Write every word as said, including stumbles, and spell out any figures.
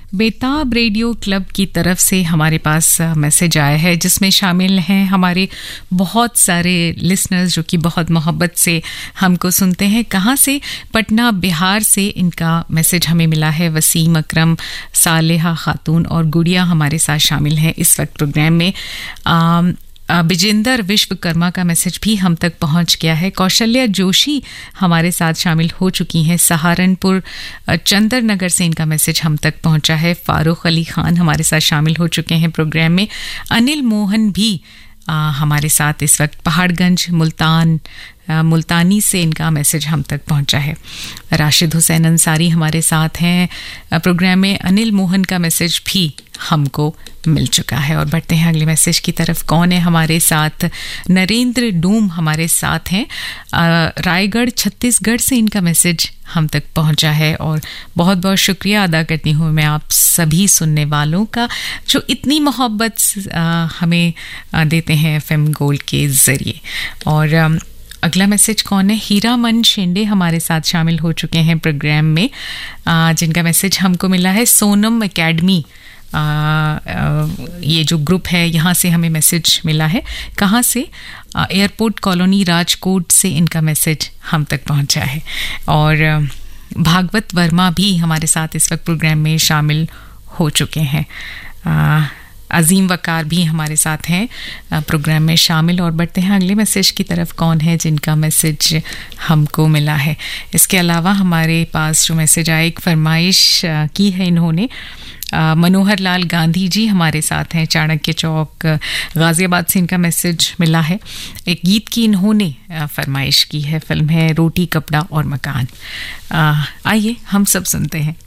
बेताब radio club की तरफ से हमारे पास मैसेज आया है जिसमें शामिल हैं हमारे बहुत सारे लिसनर्स जो कि बहुत मोहब्बत से हमको सुनते हैं। कहाँ से? पटना बिहार से इनका मैसेज हमें मिला है। वसीम अकरम, सालेहा खातून और गुड़िया हमारे साथ शामिल हैं इस वक्त प्रोग्राम में। आम, विजेंदर विश्वकर्मा का मैसेज भी हम तक पहुंच गया है। कौशल्या जोशी हमारे साथ शामिल हो चुकी हैं। सहारनपुर चंदर नगर से इनका मैसेज हम तक पहुंचा है। फारूक अली खान हमारे साथ शामिल हो चुके हैं प्रोग्राम में। अनिल मोहन भी आ, हमारे साथ इस वक्त पहाड़गंज मुल्तान आ, मुल्तानी से इनका मैसेज हम तक पहुंचा है। राशिद हुसैन अंसारी हमारे साथ हैं प्रोग्राम में। अनिल मोहन का मैसेज भी हमको मिल चुका है। और बढ़ते हैं अगले मैसेज की तरफ। कौन है हमारे साथ? नरेंद्र डूम हमारे साथ हैं। रायगढ़ छत्तीसगढ़ से इनका मैसेज हम तक पहुंचा है और बहुत बहुत शुक्रिया अदा करती हूँ मैं आप सभी सुनने वालों का जो इतनी मोहब्बत हमें आ, देते हैं एफएम गोल्ड के ज़रिए। और आ, अगला मैसेज कौन है? हीरामन शिंदे हमारे साथ शामिल हो चुके हैं प्रोग्राम में, आ, जिनका मैसेज हमको मिला है। सोनम एकेडमी आ, आ, ये जो ग्रुप है यहाँ से हमें मैसेज मिला है। कहाँ से? एयरपोर्ट कॉलोनी राजकोट से इनका मैसेज हम तक पहुँचा है। और आ, भागवत वर्मा भी हमारे साथ इस वक्त प्रोग्राम में शामिल हो चुके हैं। आ, अजीम वकार भी हमारे साथ हैं प्रोग्राम में शामिल। और बढ़ते हैं अगले मैसेज की तरफ। कौन है जिनका मैसेज हमको मिला है? इसके अलावा हमारे पास जो मैसेज आया, एक फरमाइश की है इन्होंने। मनोहर लाल गांधी जी हमारे साथ हैं, चाणक्य चौक गाज़ियाबाद से इनका मैसेज मिला है। एक गीत की इन्होंने फरमाइश की है, फिल्म है रोटी कपड़ा और मकान। आइए हम सब सुनते हैं।